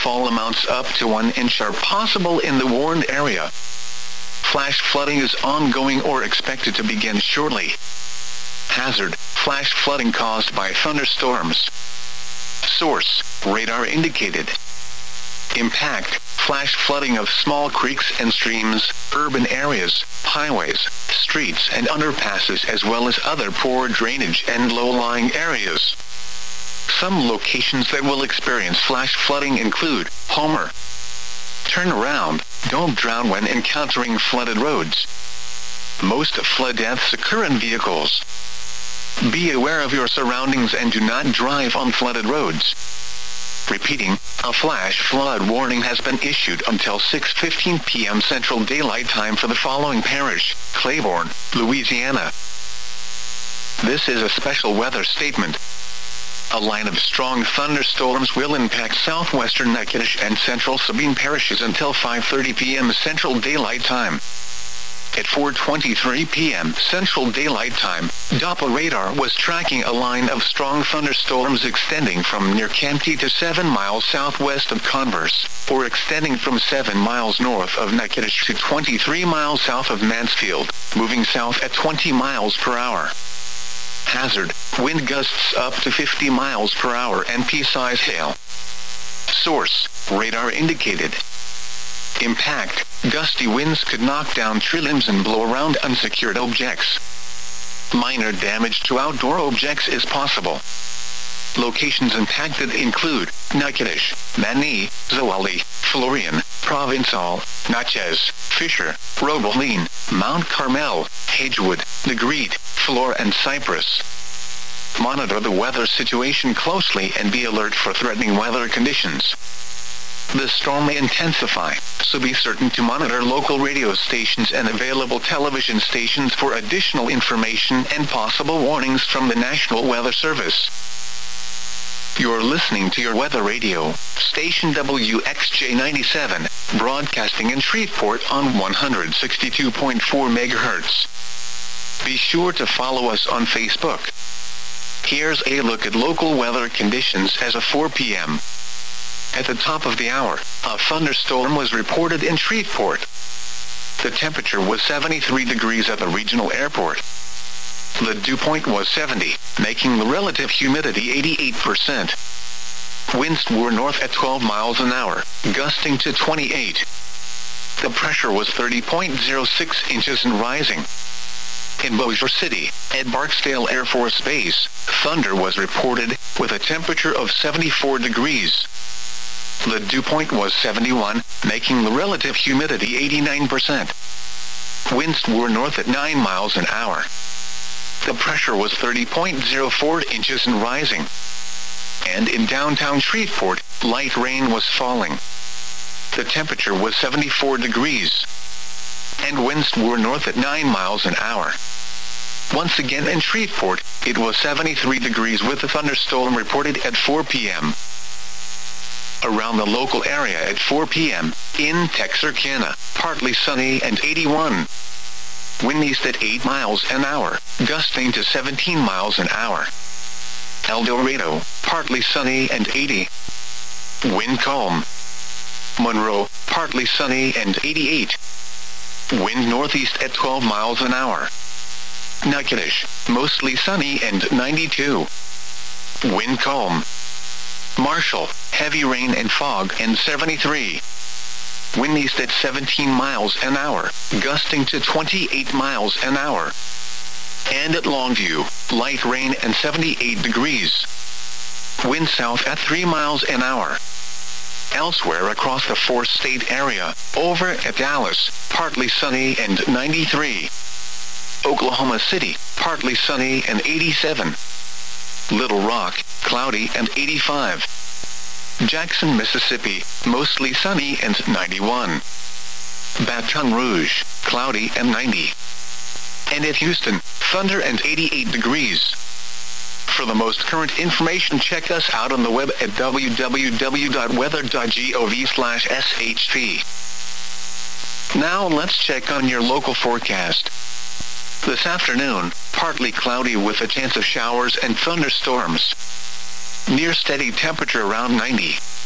rainfall amounts up to 1 inch are possible in the warned area. Flash flooding is ongoing or expected to begin shortly. Hazard: flash flooding caused by thunderstorms. Source: radar indicated. Impact: flash flooding of small creeks and streams, urban areas, highways, streets and underpasses, as well as other poor drainage and low-lying areas. Some locations that will experience flash flooding include Homer. Turn around, don't drown when encountering flooded roads. Most flood deaths occur in vehicles. Be aware of your surroundings and do not drive on flooded roads. Repeating, a flash flood warning has been issued until 6:15 p.m. Central Daylight Time for the following parish: Claiborne, Louisiana. This is a special weather statement. A line of strong thunderstorms will impact southwestern Natchitoches and central Sabine parishes until 5:30 p.m. Central Daylight Time. At 4:23 p.m. Central Daylight Time, Doppler radar was tracking a line of strong thunderstorms extending from near Canty to 7 miles southwest of Converse, or extending from 7 miles north of Natchitoches to 23 miles south of Mansfield, moving south at 20 miles per hour. Hazard: wind gusts up to 50 miles per hour and pea-size hail. Source: radar indicated. Impact: gusty winds could knock down tree limbs and blow around unsecured objects. Minor damage to outdoor objects is possible. Locations impacted include Natchitoches, Manny, Zwolle, Florian, Provençal, Natchez, Fisher, Robeline, Mount Carmel, Hagewood, Negrete, Flora and Cypress. Monitor the weather situation closely and be alert for threatening weather conditions. The storm may intensify, so be certain to monitor local radio stations and available television stations for additional information and possible warnings from the National Weather Service. You're listening to your weather radio, station WXJ97, broadcasting in Shreveport on 162.4 MHz. Be sure to follow us on Facebook. Here's a look at local weather conditions as of 4 p.m. At the top of the hour, a thunderstorm was reported in Shreveport. The temperature was 73 degrees at the regional airport. The dew point was 70, making the relative humidity 88%. Winds were north at 12 miles an hour, gusting to 28. The pressure was 30.06 inches and rising. In Bossier City, at Barksdale Air Force Base, thunder was reported, with a temperature of 74 degrees. The dew point was 71, making the relative humidity 89%. Winds were north at 9 miles an hour. The pressure was 30.04 inches and rising. And in downtown Shreveport, light rain was falling. The temperature was 74 degrees. And winds were north at 9 miles an hour. Once again in Shreveport, it was 73 degrees with a thunderstorm reported at 4 p.m. Around the local area at 4 p.m., in Texarkana, partly sunny and 81. Wind east at 8 miles an hour, gusting to 17 miles an hour. El Dorado, partly sunny and 80. Wind calm. Monroe, partly sunny and 88. Wind northeast at 12 miles an hour. Natchitoches, mostly sunny and 92. Wind calm. Marshall, heavy rain and fog and 73. Wind east at 17 miles an hour, gusting to 28 miles an hour. And at Longview, light rain and 78 degrees. Wind south at 3 miles an hour. Elsewhere across the four-state area, over at Dallas, partly sunny and 93. Oklahoma City, partly sunny and 87. Little Rock, cloudy and 85. Jackson, Mississippi, mostly sunny and 91. Baton Rouge, cloudy and 90. And at Houston, thunder and 88 degrees. For the most current information, check us out on the web at www.weather.gov/sht. Now let's check on your local forecast. This afternoon, partly cloudy with a chance of showers and thunderstorms. Near steady temperature around 90.